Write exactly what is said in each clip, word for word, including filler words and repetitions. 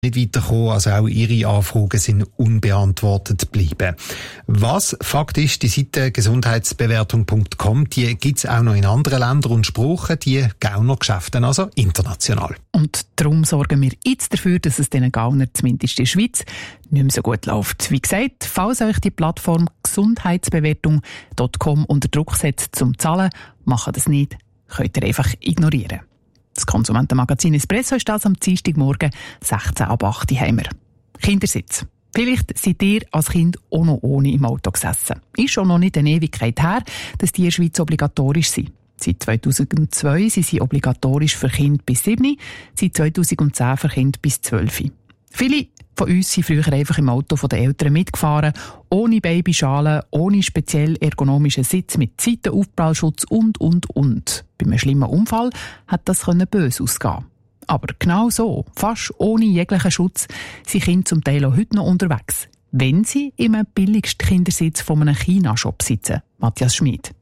nicht weiterkommen, also auch Ihre Anfragen sind unbeantwortet geblieben. Was Fakt ist, die Seite gesundheitsbewertung punkt com, die gibt's auch noch in anderen Ländern und Sprachen, die Gauner-Geschäfte, also international. Und darum sorgen wir jetzt dafür, dass es diesen Gauner zumindest in der Schweiz nicht mehr so gut läuft. Wie gesagt, falls euch die Plattform gesundheitsbewertung punkt com unter Druck setzt zum Zahlen, macht das nicht, könnt ihr einfach ignorieren. Das Konsumentenmagazin Espresso ist das am Dienstagmorgen, sechzehn ab acht Uhr haben wir. Kindersitz. Vielleicht seid ihr als Kind auch noch ohne im Auto gesessen. Ist schon noch nicht eine Ewigkeit her, dass die in der Schweiz obligatorisch sind. Seit zweitausendzwei sind sie obligatorisch für Kinder bis sieben, seit zweitausendzehn für Kinder bis zwölf. Viele von uns sind früher einfach im Auto der Eltern mitgefahren, ohne Babyschale, ohne speziell ergonomischen Sitz mit Seitenaufprallschutz und, und, und. Bei einem schlimmen Unfall hat das böse ausgehen. Aber genau so, fast ohne jeglichen Schutz, sind Kinder zum Teil auch heute noch unterwegs, wenn sie im billigsten Kindersitz von einem China-Shop sitzen. Matthias Schmid.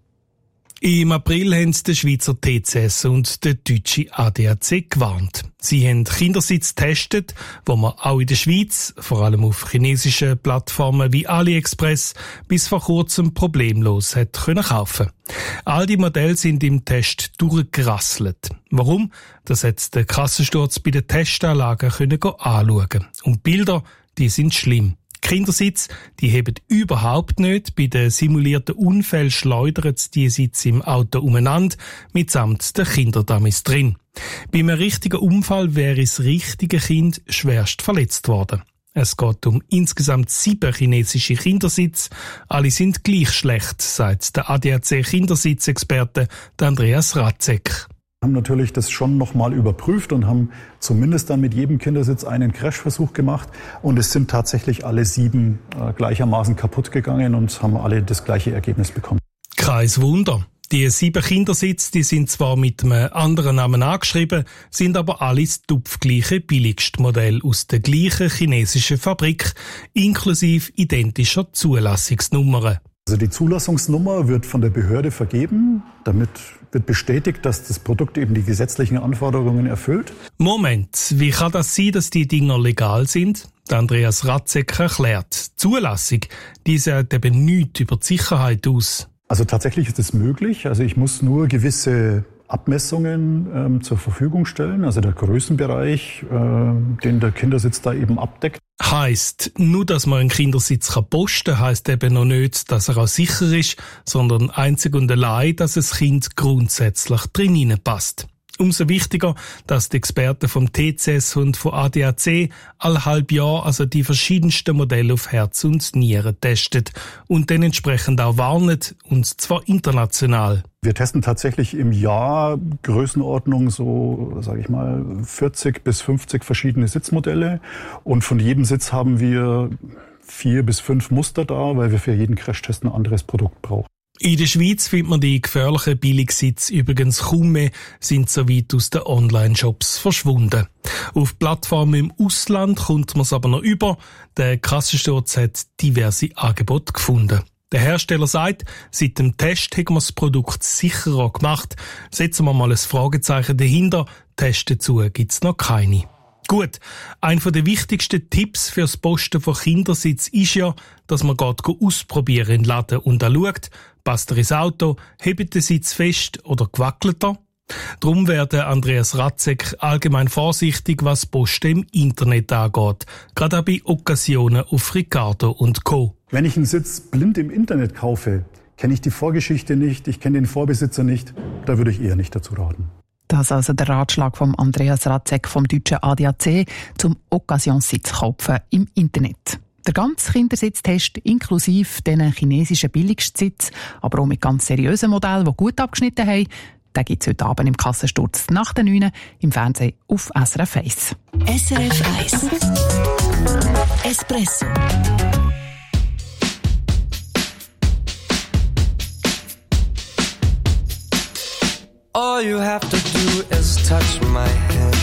Im April haben die Schweizer T C S und der deutsche A D A C gewarnt. Sie haben Kindersitz getestet, wo man auch in der Schweiz, vor allem auf chinesischen Plattformen wie AliExpress, bis vor kurzem problemlos hat können kaufen. All die Modelle sind im Test durchgerasselt. Warum? Das hat der Kassensturz bei den Testanlagen können anschauen. Und die Bilder, die sind schlimm. Kindersitz, die heben überhaupt nicht. Bei den simulierten Unfällen schleudern die Sitze im Auto umeinander, mitsamt der Kinderdummies drin. Bei einem richtigen Unfall wäre das richtige Kind schwerst verletzt worden. Es geht um insgesamt sieben chinesische Kindersitze. Alle sind gleich schlecht, sagt der A D A C-Kindersitzexperte Andreas Ratzek. Wir haben natürlich das schon nochmal überprüft und haben zumindest dann mit jedem Kindersitz einen Crashversuch gemacht. Und es sind tatsächlich alle sieben äh, gleichermaßen kaputt gegangen und haben alle das gleiche Ergebnis bekommen. Kein Wunder. Die sieben Kindersitze, die sind zwar mit einem anderen Namen angeschrieben, sind aber alles tupfgleiche billigste Modell aus der gleichen chinesischen Fabrik, inklusive identischer Zulassungsnummern. Also die Zulassungsnummer wird von der Behörde vergeben. Damit wird bestätigt, dass das Produkt eben die gesetzlichen Anforderungen erfüllt. Moment, wie kann das sein, dass die Dinger legal sind? Andreas Ratzek erklärt. Die Zulassung, die sagt eben nichts über die Sicherheit aus. Also tatsächlich ist es möglich. Also ich muss nur gewisse Abmessungen ähm, zur Verfügung stellen, also der Größenbereich, äh, den der Kindersitz da eben abdeckt. Heisst, nur dass man einen Kindersitz posten kann, heisst eben noch nicht, dass er auch sicher ist, sondern einzig und allein, dass das Kind grundsätzlich drin passt. Umso wichtiger, dass die Experten vom T C S und von A D A C alle halb Jahr also die verschiedensten Modelle auf Herz und Nieren testen und dann entsprechend auch warnen, und zwar international. Wir testen tatsächlich im Jahr Größenordnung so, sage ich mal, vierzig bis fünfzig verschiedene Sitzmodelle, und von jedem Sitz haben wir vier bis fünf Muster da, weil wir für jeden Crashtest ein anderes Produkt brauchen. In der Schweiz findet man die gefährlichen Billigsitze übrigens kaum mehr, sind so weit aus den Online-Shops verschwunden. Auf Plattformen im Ausland kommt man es aber noch über. Der Kassensturz hat diverse Angebote gefunden. Der Hersteller sagt, seit dem Test haben wir das Produkt sicherer gemacht. Setzen wir mal ein Fragezeichen dahinter. Tests dazu gibt's noch keine. Gut, einer der wichtigsten Tipps fürs Posten von Kindersitz ist ja, dass man geht ausprobieren in den Laden und dann schaut, passt er ins Auto, hebt der Sitz fest oder gewackelt er? Darum werden Andreas Ratzek allgemein vorsichtig, was Posten im Internet angeht, gerade auch bei Occasionen auf Ricardo und Co. Wenn ich einen Sitz blind im Internet kaufe, kenne ich die Vorgeschichte nicht, ich kenne den Vorbesitzer nicht, da würde ich eher nicht dazu raten. Das ist also der Ratschlag von Andreas Ratzek vom deutschen A D A C zum Occasionssitz kaufen im Internet. Der ganze Kindersitztest inklusive diesen chinesischen Billigstsitz, aber auch mit ganz seriösen Modellen, die gut abgeschnitten haben, den gibt es heute Abend im Kassensturz nach den neun im Fernsehen auf S R F eins. S R F eins Espresso. All you have to do is touch my hand.